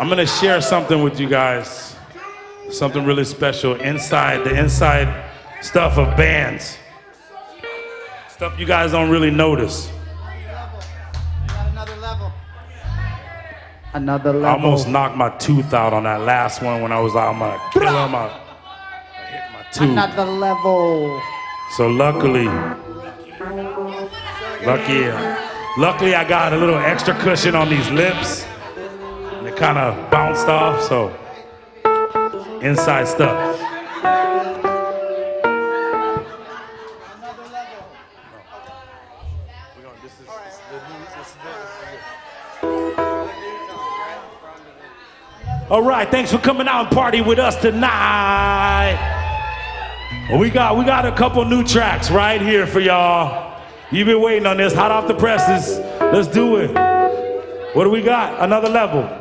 I'm gonna share something with you guys. Something really special inside the inside stuff of bands. Stuff you guys don't really notice. Another level. I almost knocked my tooth out on that last one when I was like, I'm gonna kill him. I hit my tooth. Another level. So luckily I got a little extra cushion on these lips. And it kind of bounced off, so inside stuff. All right, thanks for coming out and party with us tonight. We got a couple new tracks right here for y'all. You've been waiting on this, hot off the presses. Let's do it. What do we got? Another level.